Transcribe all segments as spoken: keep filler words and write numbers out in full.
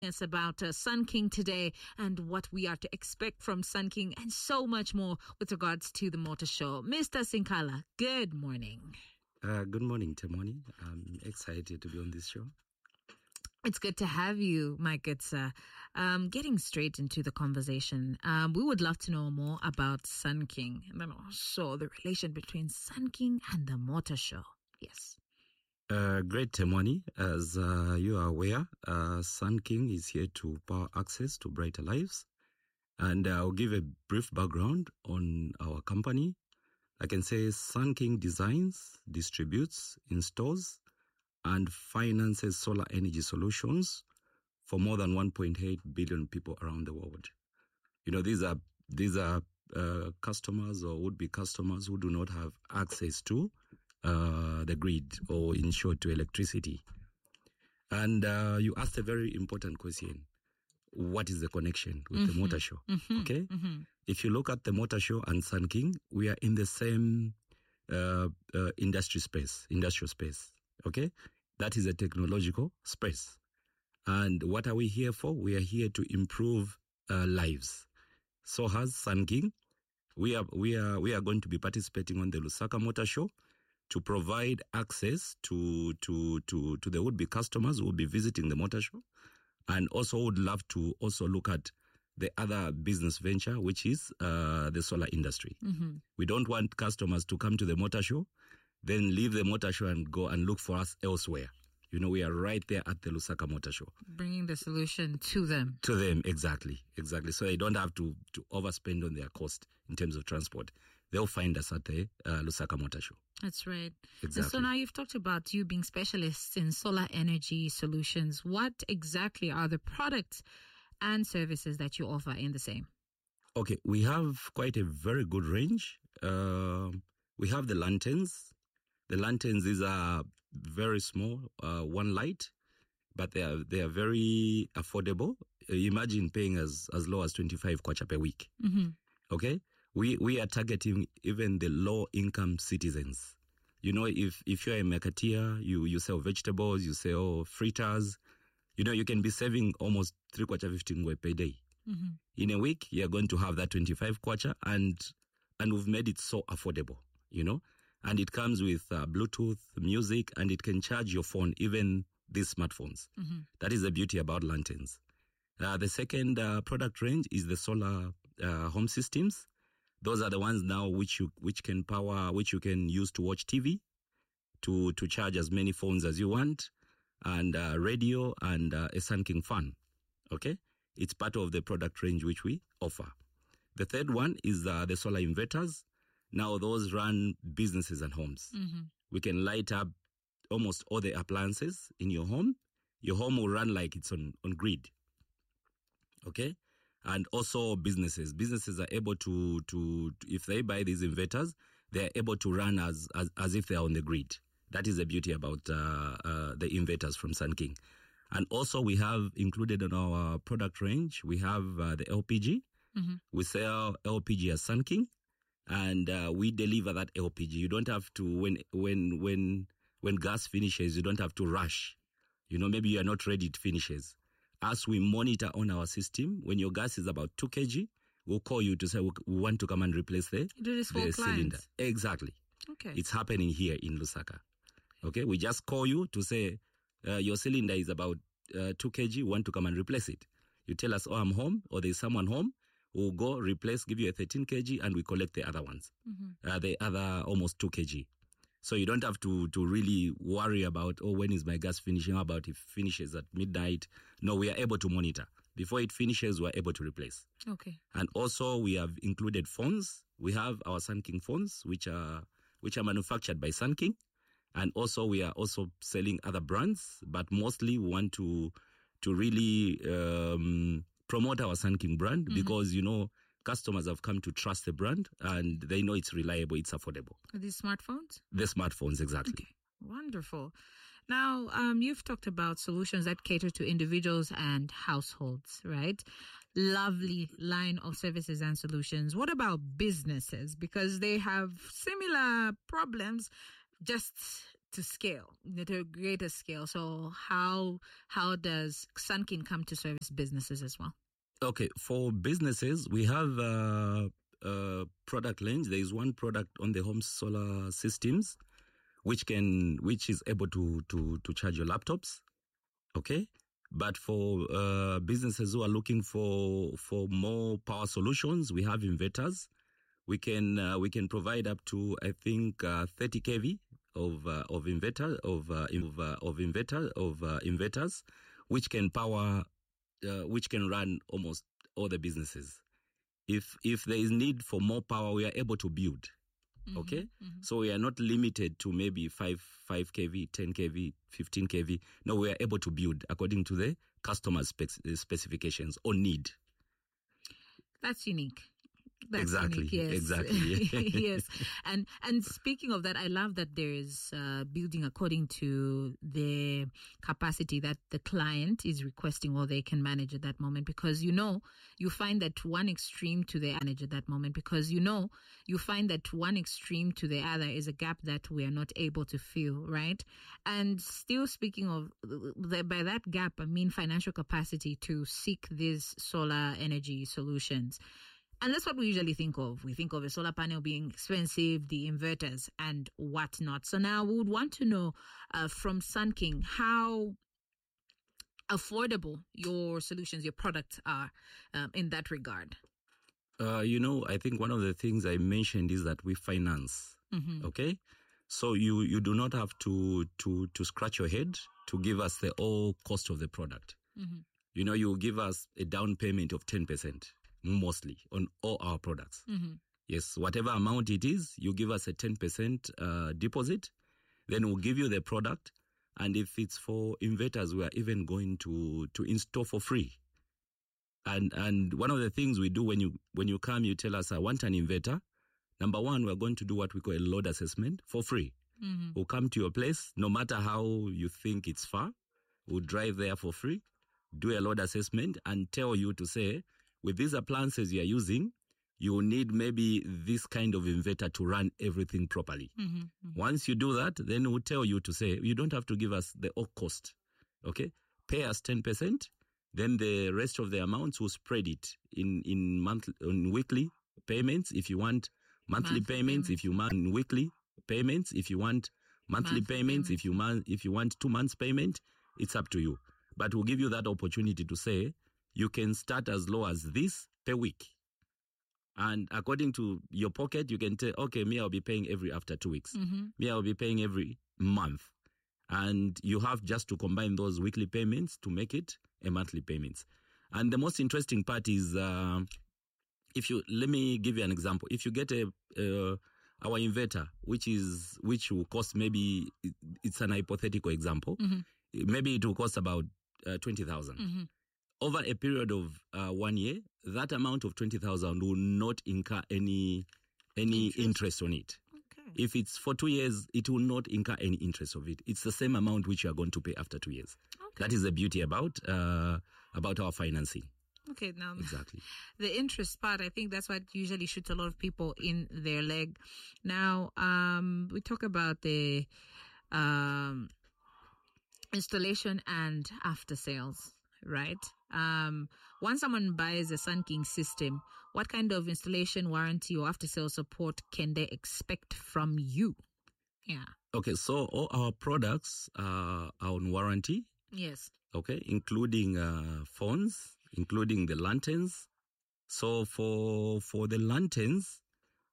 It's about uh, Sun King today and what we are to expect from Sun King and so much more with regards to the motor show. Mister Sinkala, good morning. Uh, good morning, Temoni. I'm excited to be on this show. It's good to have you, my good sir. Um, getting straight into the conversation, um, we would love to know more about Sun King and then also the relation between Sun King and the motor show. Yes. Uh, great, Temoni. As uh, you are aware, uh, Sun King is here to power access to brighter lives. And uh, I'll give a brief background on our company. I can say Sun King designs, distributes, installs, and finances solar energy solutions for more than one point eight billion people around the world. You know, these are these are uh, customers or would-be customers who do not have access to uh, the grid or, in short, to electricity. And uh, you asked a very important question. What is the connection with mm-hmm. the motor show? Mm-hmm. Okay? Mm-hmm. If you look at the motor show and Sun King, we are in the same uh, uh, industry space, industrial space. Okay? That is a technological space. And what are we here for? We are here to improve uh, lives. So has Sun King. We are, we are, we are going to be participating on the Lusaka Motor Show to provide access to, to, to, to the would-be customers who will be visiting the motor show. And also would love to also look at the other business venture, which is uh, the solar industry. Mm-hmm. We don't want customers to come to the motor show, then leave the motor show and go and look for us elsewhere. You know, we are right there at the Lusaka Motor Show. Bringing the solution to them. To them, exactly, exactly. So they don't have to, to overspend on their cost in terms of transport. They'll find us at the uh, Lusaka Motor Show. That's right. Exactly. And so now you've talked about you being specialists in solar energy solutions. What exactly are the products and services that you offer in the same? Okay, we have quite a very good range. Uh, we have the lanterns. The lanterns, these are very small, uh, one light, but they are they are very affordable. Uh, imagine paying as, as low as twenty-five kwacha per week. Mm-hmm. Okay? We we are targeting even the low-income citizens. You know, if, if you're a marketeer, you, you sell vegetables, you sell fritters, you know, you can be saving almost three kwacha fifteen ngwe per day. Mm-hmm. In a week, you're going to have that twenty-five kwacha, and and we've made it so affordable, you know. And it comes with uh, Bluetooth, music, and it can charge your phone, even these smartphones. Mm-hmm. That is the beauty about lanterns. Uh, the second uh, product range is the solar uh, home systems. Those are the ones now which you which can power, which you can use to watch T V, to to charge as many phones as you want, and uh, radio and uh, a Sun King fan. Okay, it's part of the product range which we offer. The third one is uh, the solar inverters. Now those run businesses and homes. Mm-hmm. We can light up almost all the appliances in your home. Your home will run like it's on, on grid. Okay? And also businesses. Businesses are able to, to, if they buy these inverters, they're able to run as, as, as if they're on the grid. That is the beauty about uh, uh, the inverters from Sun King. And also we have included in our product range, we have uh, the L P G. Mm-hmm. We sell L P G as Sun King. And uh, we deliver that L P G. You don't have to, when when when when gas finishes, you don't have to rush. You know, maybe you are not ready, it finishes. As we monitor on our system, when your gas is about two kilograms, we'll call you to say we want to come and replace the, you do this for the clients. cylinder. Exactly. Okay. It's happening here in Lusaka. Okay, we just call you to say uh, your cylinder is about uh, two kilograms, want to come and replace it. You tell us, oh, I'm home, or there's someone home. We'll go replace, give you a thirteen kilograms, and we collect the other ones, mm-hmm. uh, the other almost two kilograms. So you don't have to, to really worry about, oh, when is my gas finishing? How about if it finishes at midnight? No, we are able to monitor. Before it finishes, we're able to replace. Okay. And also we have included phones. We have our Sun King phones, which are, which are manufactured by Sun King. And also we are also selling other brands, but mostly we want to, to really, um, promote our Sun King brand, mm-hmm. because, you know, customers have come to trust the brand and they know it's reliable, it's affordable. Are these smartphones? The smartphones, exactly. Okay. Wonderful. Now, um, you've talked about solutions that cater to individuals and households, right? Lovely line of services and solutions. What about businesses? Because they have similar problems, just to scale, to a greater scale. So how how does Sunking come to service businesses as well? Okay, for businesses, we have uh, uh, product range. There is one product on the home solar systems, which can which is able to to to charge your laptops. Okay, but for uh, businesses who are looking for for more power solutions, we have inverters. We can uh, we can provide up to I think uh, thirty k V of uh, of inverter of uh, of, uh, of inverter of uh, inverters, which can power. Uh, which can run almost all the businesses. If if there is need for more power, we are able to build. Mm-hmm, okay, mm-hmm. So we are not limited to maybe five five k V, ten k V, fifteen k V. No, we are able to build according to the customer's spec- specifications or need. That's unique. That's exactly. Unique, yes. Exactly. Yes. And and speaking of that, I love that there is uh, building according to the capacity that the client is requesting or they can manage at that moment, because you know you find that one extreme to the manage at that moment because you know you find that one extreme to the other is a gap that we are not able to fill, right? And still speaking of the, by that gap, I mean financial capacity to seek these solar energy solutions. And that's what we usually think of. We think of a solar panel being expensive, the inverters and whatnot. So now we would want to know uh, from Sunking how affordable your solutions, your products are um, in that regard. Uh, you know, I think one of the things I mentioned is that we finance. Mm-hmm. Okay, so you you do not have to to to scratch your head to give us the whole cost of the product. Mm-hmm. You know, you give us a down payment of ten percent. Mostly on all our products. Mm-hmm. Yes, whatever amount it is, you give us a ten percent uh, deposit, then we'll give you the product. And if it's for inverters, we are even going to, to install for free. And and one of the things we do when you when you come, you tell us, I want an inverter. Number one, we're going to do what we call a load assessment for free. Mm-hmm. We'll come to your place, no matter how you think it's far. We'll drive there for free, do a load assessment, and tell you to say, with these appliances you're using, you will need maybe this kind of inverter to run everything properly. Mm-hmm, mm-hmm. Once you do that, then we'll tell you to say, you don't have to give us the whole cost. Okay? Pay us ten percent, then the rest of the amounts will spread it in, in monthly, in weekly payments. If you want monthly, monthly payments, payments, if you want weekly payments, if you want monthly, monthly payments, payments, if you man, if you want two months payment, it's up to you. But we'll give you that opportunity to say, you can start as low as this per week. And according to your pocket, you can tell, okay, me, I'll be paying every after two weeks. Mm-hmm. Me, I'll be paying every month. And you have just to combine those weekly payments to make it a monthly payments. And the most interesting part is, uh, if you, let me give you an example. If you get a, uh, our inverter, which is, which will cost maybe, it's an hypothetical example, mm-hmm. maybe it will cost about uh, twenty thousand. Mm-hmm. Over a period of uh, one year, that amount of twenty thousand will not incur any any interest, interest on it. Okay. If it's for two years, it will not incur any interest of it. It's the same amount which you are going to pay after two years. Okay. That is the beauty about uh, about our financing. Okay, now exactly the interest part. I think that's what usually shoots a lot of people in their leg. Now, um, we talk about the um, installation and after sales, right? Um, once someone buys a Sunking system, what kind of installation, warranty, or after-sales support can they expect from you? Yeah. Okay, so all our products uh, are on warranty. Yes. Okay, including uh, phones, including the lanterns. So for for the lanterns,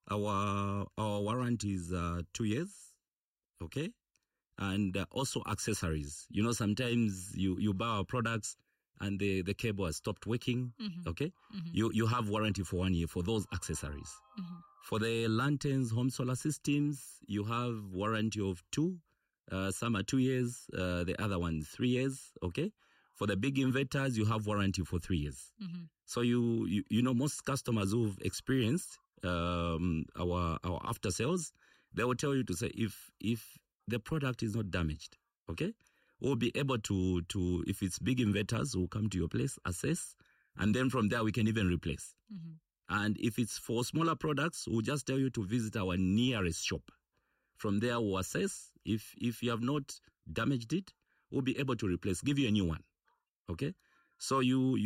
our our warranty is uh, two years. Okay, and uh, also accessories. You know, sometimes you you buy our products and the, the cable has stopped working, mm-hmm. okay? Mm-hmm. You you have warranty for one year for those accessories. Mm-hmm. For the lanterns, home solar systems, you have warranty of two. Uh, some are two years, uh, the other one three years, okay? For the big inverters, you have warranty for three years. Mm-hmm. So you, you you know, most customers who've experienced um, our our after sales, they will tell you to say if if the product is not damaged, okay? We'll be able to, to, if it's big inverters, we'll come to your place, assess, and then from there we can even replace. Mm-hmm. And if it's for smaller products, we'll just tell you to visit our nearest shop. From there, we'll assess. If if you have not damaged it, we'll be able to replace, give you a new one. Okay, so you